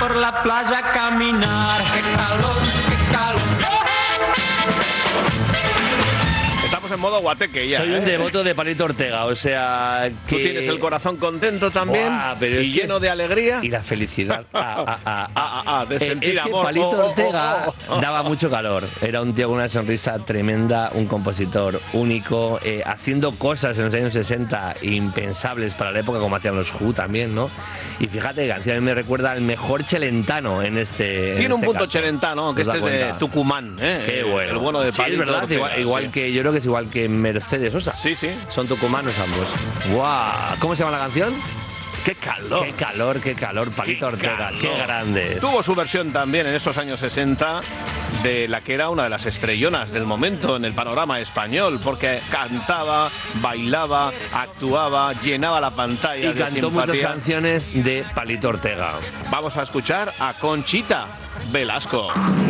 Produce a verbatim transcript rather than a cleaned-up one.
por la playa a caminar. ¡Qué calor, qué calor! Estamos en modo guateque ya. Soy ¿eh? un devoto de Palito Ortega, o sea que... Tú tienes el corazón contento también. Buah, pero y es que lleno es... de alegría. Y la felicidad. Ah, ah, ah, ah, ah, ah, de sentir es que amor. Palito Oh, oh, Ortega oh, oh, oh. daba mucho calor. Era un tío con una sonrisa tremenda, un compositor único, eh, haciendo cosas en los años sesenta impensables para la época, como hacían los Who también, ¿no? Y fíjate, que canción me recuerda al mejor chelentano en este. Tiene en un este punto caso. chelentano, que ¿Os da este es de cuenta? Tucumán, ¿eh? Qué bueno. El bueno de Sí, Palito es verdad, Ortega, igual, igual sí. que yo creo que es igual que Mercedes Sosa. Sí, sí. Son tucumanos ambos. ¡Guau! ¿Cómo se llama la canción? ¡Qué calor! ¡Qué calor, qué calor! Palito ¡Qué Ortega, calor! qué grande. Tuvo su versión también en esos años sesenta de la que era una de las estrellonas del momento en el panorama español, porque cantaba, bailaba, actuaba, llenaba la pantalla Y de cantó muchas simpatía. canciones de Palito Ortega. Vamos a escuchar a Conchita Velasco.